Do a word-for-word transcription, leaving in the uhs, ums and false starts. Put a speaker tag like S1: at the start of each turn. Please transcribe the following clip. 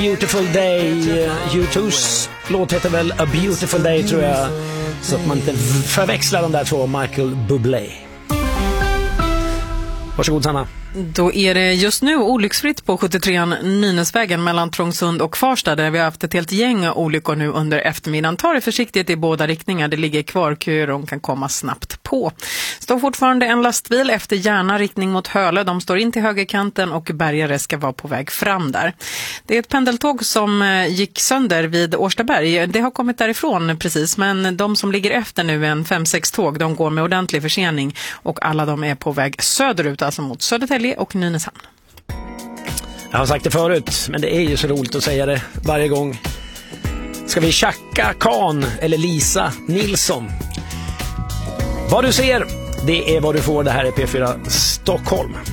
S1: Beautiful Day, U two's låt heter väl A Beautiful Day tror jag, så att man inte förväxlar de där två. Michael Bublé. Varsågod Sanna.
S2: Då är det just nu olycksfritt på sjuttiotre Nynäsvägen mellan Trångsund och Farsta, där vi har haft ett helt gäng olyckor nu under eftermiddagen. Ta det försiktigt i båda riktningar, det ligger kvar köer och de kan komma snabbt på. Står fortfarande en lastbil efter Järna riktning mot Hölö. De står in till högerkanten och bärgare ska vara på väg fram där. Det är ett pendeltåg som gick sönder vid Årstaberg. Det har kommit därifrån precis, men de som ligger efter nu, en fem sex tåg, de går med ordentlig försening och alla de är på väg söderut, alltså mot Södertälje och Nynäshamn.
S1: Jag har sagt det förut, men det är ju så roligt att säga det varje gång. Ska vi tjacka Kahn eller Lisa Nilsson? Vad du ser, det är vad du får. Det här är P fyra Stockholm.